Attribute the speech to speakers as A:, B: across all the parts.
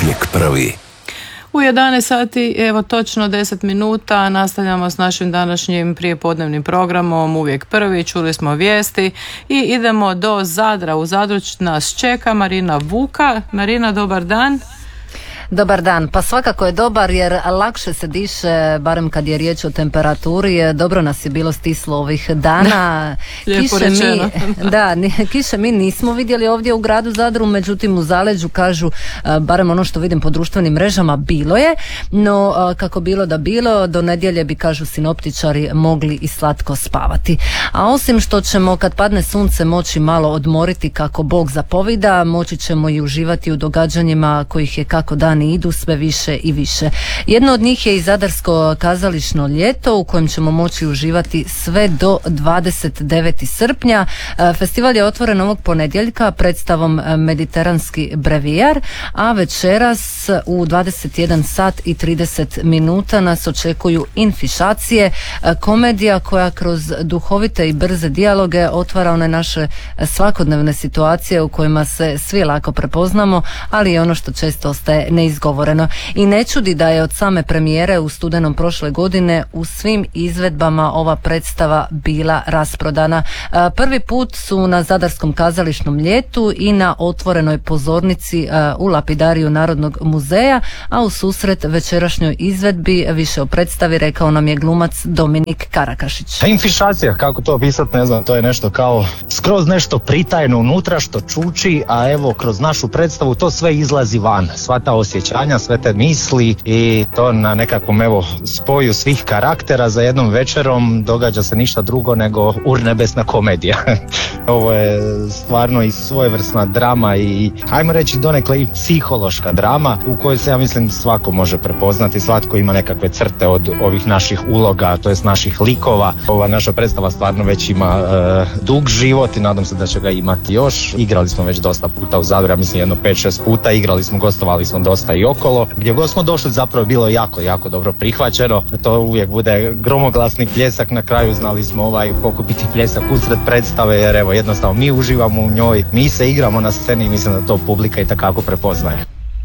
A: Uvijek prvi.
B: U 11 sati, evo točno 10 minuta, nastavljamo s našim današnjim prijepodnevnim programom Uvijek prvi. Čuli smo vijesti i idemo do Zadra. U Zadru nas čeka Marina Vuka. Marina, dobar dan.
C: Dobar dan, pa svakako je dobar jer lakše se diše, barem kad je riječ o temperaturi. Dobro nas je bilo stislo ovih dana.
B: Lijepo rečeno.
C: Kiše mi nismo vidjeli ovdje u gradu Zadru, međutim u zaleđu kažu, barem ono što vidim po društvenim mrežama, bilo je, no kako bilo da bilo, do nedjelje bi, kažu sinoptičari, mogli i slatko spavati. A osim što ćemo kad padne sunce moći malo odmoriti kako Bog zapovida, moći ćemo i uživati u događanjima kojih je kako dani idu sve više i više. Jedno od njih je i Zadarsko kazališno ljeto u kojem ćemo moći uživati sve do 29. srpnja. Festival je otvoren ovog ponedjeljka predstavom Mediteranski brevijar, a večeras u 21 sat i 30 minuta nas očekuju Infišacije, komedija koja kroz duhovite i brze dijaloge otvara one naše svakodnevne situacije u kojima se svi lako prepoznamo, ali i ono što često ostaje neizgovoreno. I ne čudi da je od same premijere u studenom prošle godine u svim izvedbama ova predstava bila rasprodana. Prvi put su na Zadarskom kazališnom ljetu i na otvorenoj pozornici u Lapidariju Narodnog muzeja, a u susret večerašnjoj izvedbi više o predstavi rekao nam je glumac Dominik Karakašić.
D: Infišacija, kako to opisati, ne znam, to je nešto kao skroz nešto pritajno unutra što čuči, a evo kroz našu predstavu to sve izlazi van, sva ta osjećanja, sve te misli i to na nekakvom spoju svih karaktera za jednom večerom događa se ništa drugo nego urnebesna komedija. Ovo je stvarno i svojevrsna drama i ajmo reći donekle i psihološka drama u kojoj se, ja mislim, svako može prepoznati, svatko ima nekakve crte od ovih naših uloga, to jest naših likova. Ova naša predstava stvarno već ima dug život i nadam se da će ga imati još. Igrali smo već dosta puta u Zadru, ja mislim jedno 5-6 puta, igrali smo, gostovali smo dosta i okolo. Gdje god smo došli zapravo je bilo jako dobro prihvaćeno. To uvijek bude gromoglasni pljesak na kraju, znali smo pokupiti pljesak usred predstave jer evo jednostavno mi uživamo u njoj, mi se igramo na sceni i mislim da to publika i takako prepoznaje.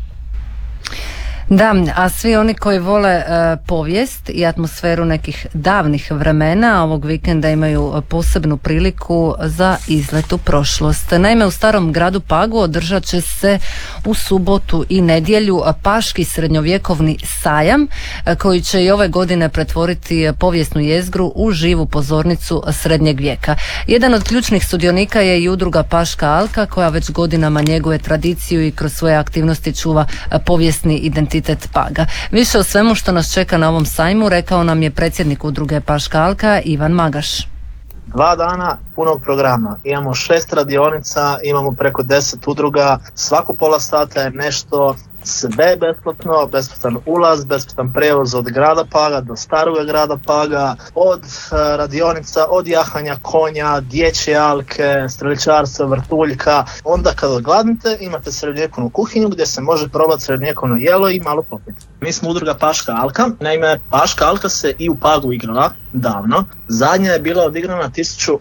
C: Da, a svi oni koji vole povijest i atmosferu nekih davnih vremena ovog vikenda imaju posebnu priliku za izlet u prošlost. Naime, u Starom gradu Pagu održat će se u subotu i nedjelju Paški srednjovjekovni sajam koji će i ove godine pretvoriti povijesnu jezgru u živu pozornicu srednjeg vijeka. Jedan od ključnih sudionika je i udruga Paška Alka koja već godinama njeguje tradiciju i kroz svoje aktivnosti čuva povijesni identitet Paga. Više o svemu što nas čeka na ovom sajmu rekao nam je predsjednik udruge Paška Alka Ivan Magaš.
E: 2 dana punog programa, imamo 6 radionica, imamo preko 10 udruga, svako pola sata je nešto, sve je besplatno, besplatan ulaz, besplatan prevoz od grada Paga do starog grada Paga, od radionica, od jahanja konja, dječje alke, streličarstva, vrtuljka. Onda kad odgladnite imate srednjovjekovnu kuhinju gdje se može probati srednjovjekovno jelo i malo popiti. Mi smo udruga Paška Alka, naime Paška Alka se i u Pagu igrala davno. Zadnja je bila odigrana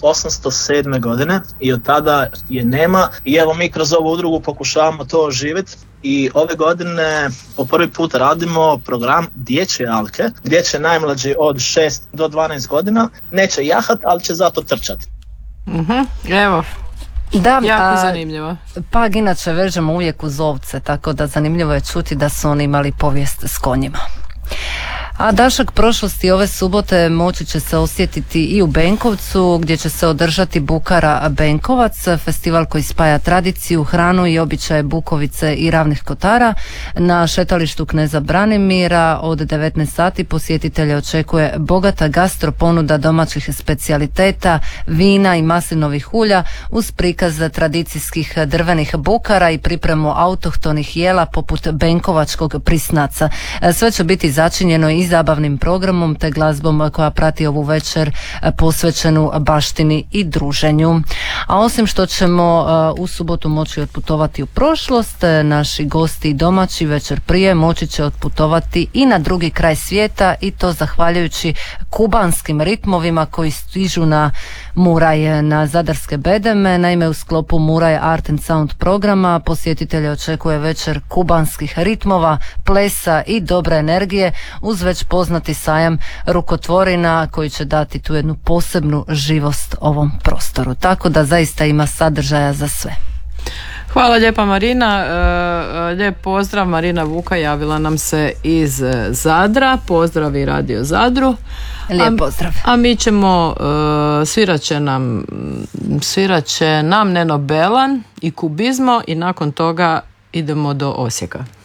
E: 1807. godine i od tada je nema i evo mi kroz ovu udrugu pokušavamo to oživjeti. I ove godine po prvi put radimo program dječje alke gdje će najmlađi od 6 do 12 godina neće jahat, ali će zato trčati.
B: Evo,
C: da,
B: jako zanimljivo.
C: Pag inače vežemo uvijek uz ovce, tako da zanimljivo je čuti da su oni imali povijest s konjima. A dašak prošlosti ove subote moći će se osjetiti i u Benkovcu gdje će se održati Bukara Benkovac, festival koji spaja tradiciju, hranu i običaje Bukovice i Ravnih Kotara. Na šetalištu Kneza Branimira od 19 sati posjetitelje očekuje bogata gastro ponuda domaćih specijaliteta, vina i maslinovih ulja uz prikaz tradicijskih drvenih bukara i pripremu autohtonih jela poput benkovačkog prisnaca. Sve će biti začinjeno iz zabavnim programom te glazbom koja prati ovu večer posvećenu baštini i druženju. A osim što ćemo u subotu moći otputovati u prošlost, naši gosti i domaći večer prije moći će otputovati i na drugi kraj svijeta, i to zahvaljujući kubanskim ritmovima koji stižu na Muraj, na zadarske bedeme. Naime, u sklopu Muraj Art and Sound programa posjetitelje očekuje večer kubanskih ritmova, plesa i dobre energije uz već poznati sajam rukotvorina koji će dati tu jednu posebnu živost ovom prostoru. Tako da zaista ima sadržaja za sve.
B: Hvala lijepa Marina, lijep pozdrav. Marina Vuka javila nam se iz Zadra, pozdravi Radio Zadru.
C: Lijep pozdrav.
B: A mi ćemo, svirat će nam Neno Belan i Kubizmo i nakon toga idemo do Osijeka.